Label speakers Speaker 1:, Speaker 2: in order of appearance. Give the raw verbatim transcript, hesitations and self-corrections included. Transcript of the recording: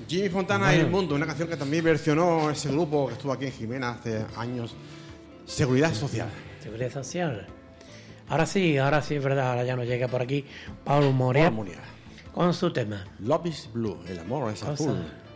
Speaker 1: Jimmy Fontana y El Mundo, una canción que también versionó ese grupo que estuvo aquí en Jimena hace años. Seguridad Social.
Speaker 2: Seguridad Social. Ahora sí, ahora sí es verdad, ahora ya nos llega por aquí Pablo Moria,
Speaker 1: Moria.
Speaker 2: con su tema
Speaker 1: Love is Blue, el amor es
Speaker 2: Cosa.
Speaker 1: azul.